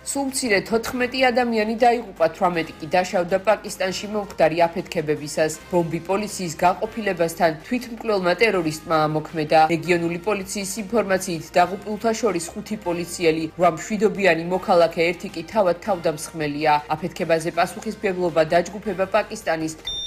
სულ მცირე 14 ადამიანი დაიღუპა, 18 კი დაშავდა პაკისტანში მომხდარი აფეთქებებისას. ბომბი პოლიციის განყოფილებასთან თვითმკვლელმა ტერორისტმა ამოქმედა. რეგიონული პოლიციის ინფორმაციით დაღუპულთა შორის 5 პოლიციელი, 8 მშვიდობიანი მოქალაქე, 1 კი თავად თავდამსხმელია. აფეთქებაზე პასუხისმგებლობა დაჯგუფება პაკისტანის